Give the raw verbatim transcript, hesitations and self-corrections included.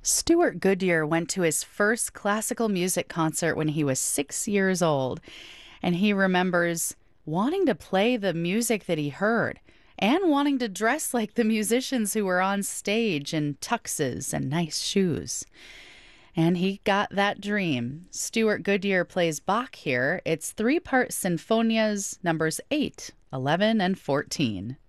Stuart Goodyear went to his first classical music concert when he was six years old, and he remembers wanting to play the music that he heard and wanting to dress like the musicians who were on stage in tuxes and nice shoes. And he got that dream. Stuart Goodyear plays Bach here. It's three part sinfonias, numbers eight, eleven, and fourteen.